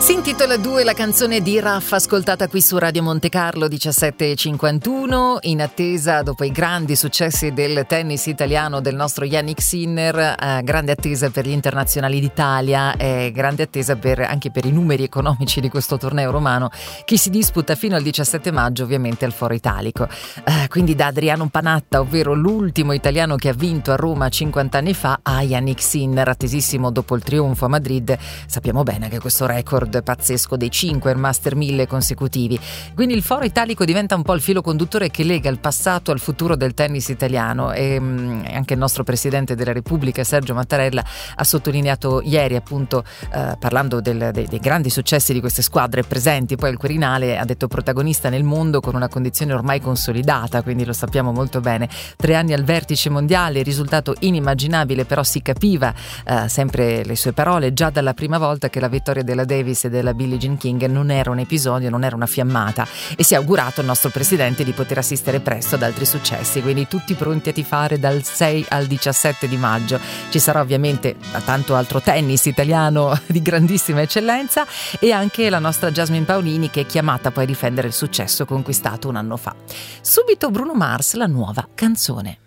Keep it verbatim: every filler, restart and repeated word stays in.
Si intitola Due, la canzone di Raffa, ascoltata qui su Radio Monte Carlo, diciassette e cinquantuno, in attesa dopo i grandi successi del tennis italiano del nostro Jannik Sinner, eh, grande attesa per gli internazionali d'Italia e grande attesa per, anche per i numeri economici di questo torneo romano che si disputa fino al diciassette maggio ovviamente al Foro Italico. Eh, quindi da Adriano Panatta, ovvero l'ultimo italiano che ha vinto a Roma cinquanta anni fa, a Jannik Sinner, attesissimo dopo il trionfo a Madrid. Sappiamo bene che questo record pazzesco dei cinque Master mille consecutivi. Quindi il Foro Italico diventa un po' il filo conduttore che lega il passato al futuro del tennis italiano e mh, anche il nostro Presidente della Repubblica Sergio Mattarella ha sottolineato ieri, appunto eh, parlando del, dei, dei grandi successi di queste squadre presenti poi al Quirinale, ha detto protagonista nel mondo con una condizione ormai consolidata, quindi lo sappiamo molto bene, tre anni al vertice mondiale, risultato inimmaginabile, però si capiva eh, sempre le sue parole già dalla prima volta che la vittoria della Davis e della Billie Jean King non era un episodio, non era una fiammata, e si è augurato il nostro presidente di poter assistere presto ad altri successi, quindi tutti pronti a tifare dal sei al diciassette di maggio. Ci sarà ovviamente tanto altro tennis italiano di grandissima eccellenza e anche la nostra Jasmine Paolini, che è chiamata poi a difendere il successo conquistato un anno fa. Subito Bruno Mars, la nuova canzone.